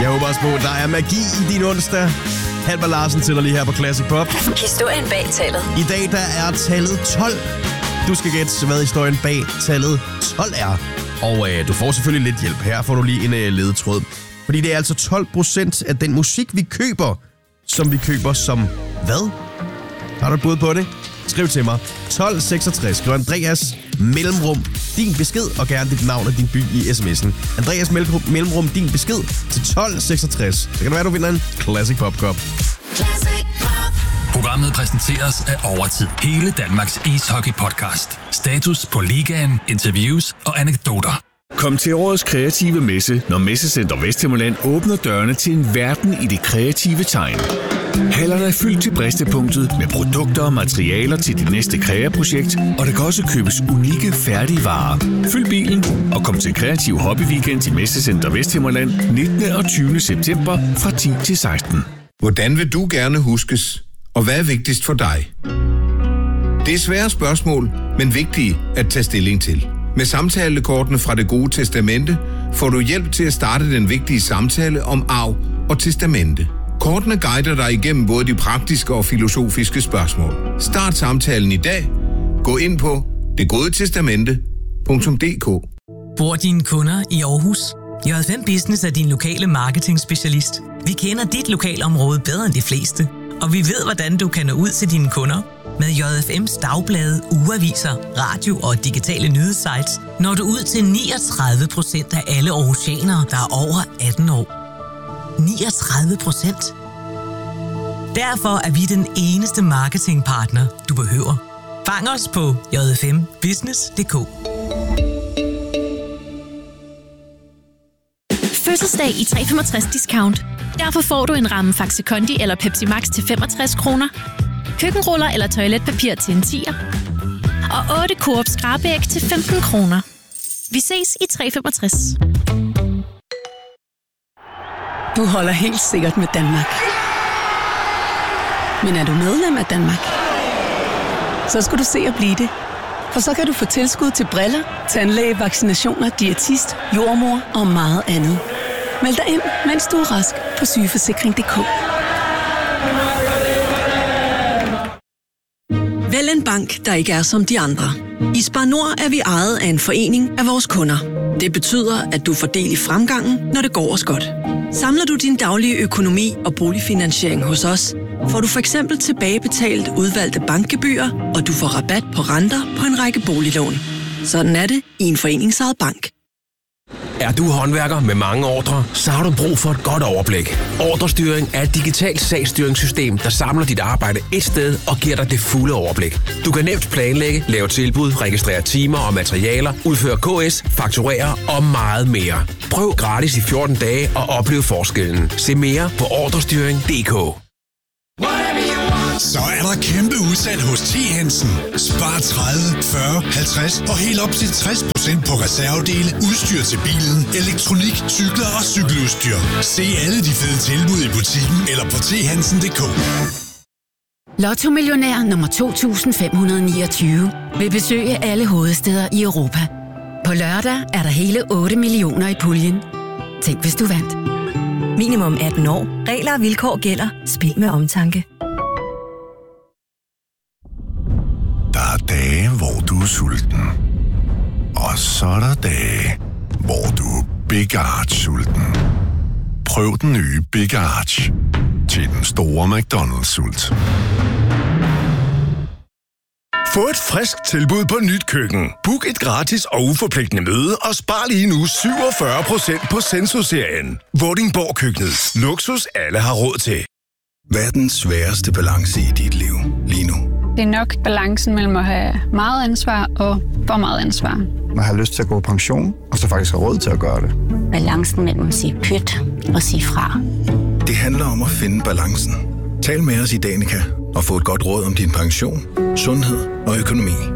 Jeg håber også på, at der er magi i din onsdag. Halvor Larsen til dig lige her på Classic Pop. Historien bag tallet. I dag der er tallet 12. Du skal gætte, hvad historien bag tallet 12 er. Og du får selvfølgelig lidt hjælp. Her får du lige en ledetråd. Fordi det er altså 12% af den musik, vi køber, som vi køber som hvad? Har du et bud på det? Skriv til mig. 1266. Skriv Andreas mellemrum din besked, og gerne dit navn og din by i sms'en. Andreas mellemrum din besked til 1266. Så kan det være, du vinder en Classic Pop Cup. Programmet præsenteres af Overtid. Hele Danmarks ishockey-podcast. Status på ligaen, interviews og anekdoter. Kom til årets kreative messe, når Messecenter Vesthimmerland åbner dørene til en verden i det kreative tegn. Hallerne er fyldt til bristepunktet med produkter og materialer til dit næste kreaprojekt, og der kan også købes unikke, færdige varer. Fyld bilen og kom til Kreativ Hobby Weekend i Messecenter Vesthimmerland 19. og 20. september fra 10 til 16. Hvordan vil du gerne huskes, og hvad er vigtigst for dig? Det er svære spørgsmål, men vigtige at tage stilling til. Med samtalekortene fra Det Gode Testamente får du hjælp til at starte den vigtige samtale om arv og testamente. Kortene guider dig igennem både de praktiske og filosofiske spørgsmål. Start samtalen i dag. Gå ind på detgodetestamente.dk. Bor dine kunder i Aarhus? J5 Business er din lokale marketing-specialist. Vi kender dit lokalområde bedre end de fleste, og vi ved, hvordan du kan nå ud til dine kunder. Med J5's dagblade, ugeaviser, radio og digitale nyhedssites når du ud til 39% af alle aarhusianere, der er over 18 år. 39%. Derfor er vi den eneste marketingpartner, du behøver. Fang os på j5business.dk. Fødselsdag i 365 discount. Derfor får du en ramme Faxe Kondi eller Pepsi Max til 65 kroner, køkkenruller eller toiletpapir til en 10'er og 8 Coop skrabeæg til 15 kroner. Vi ses i 365. Du holder helt sikkert med Danmark. Men er du medlem af Danmark? Så skal du se at blive det. For så kan du få tilskud til briller, tandlæge, vaccinationer, diætist, jordmor og meget andet. Meld dig ind, mens du er rask på sygeforsikring.dk. Vælg en bank, der ikke er som de andre. I Spar Nord er vi ejet af en forening af vores kunder. Det betyder, at du får del i fremgangen, når det går os godt. Samler du din daglige økonomi og boligfinansiering hos os, får du for eksempel tilbagebetalt udvalgte bankgebyrer, og du får rabat på renter på en række boliglån. Sådan er det i en foreningsejet bank. Er du håndværker med mange ordrer, så har du brug for et godt overblik. Ordrestyring er et digitalt sagsstyringssystem, der samler dit arbejde et sted og giver dig det fulde overblik. Du kan nemt planlægge, lave tilbud, registrere timer og materialer, udføre KS, fakturere og meget mere. Prøv gratis i 14 dage og oplev forskellen. Se mere på ordrestyring.dk. Så er der kæmpe udsalg hos T. Hansen. Spar 30, 40, 50 og helt op til 60% på reservedele, udstyr til bilen, elektronik, cykler og cykeludstyr. Se alle de fede tilbud i butikken eller på thansen.dk. Lotto Millionær nummer 2529 vil besøge alle hovedstæder i Europa. På lørdag er der hele 8 millioner i puljen. Tænk, hvis du vandt. Minimum 18 år. Regler og vilkår gælder. Spil med omtanke. Der er dage, hvor du er sulten. Og så er der dage, hvor du er Big Arch-sulten. Prøv den nye Big Arch til den store McDonald's-sult. Få et frisk tilbud på nyt køkken. Book et gratis og uforpligtende møde og spar lige nu 47% på Senso-serien. Vordingborg-køkkenet. Luksus alle har råd til. Hvad er den sværeste balance i dit liv lige nu? Det er nok balancen mellem at have meget ansvar og for meget ansvar. Man har lyst til at gå på pension, og så faktisk har råd til at gøre det. Balancen mellem at sige pyt og sige fra. Det handler om at finde balancen. Tal med os i Danica og få et godt råd om din pension, sundhed og økonomi.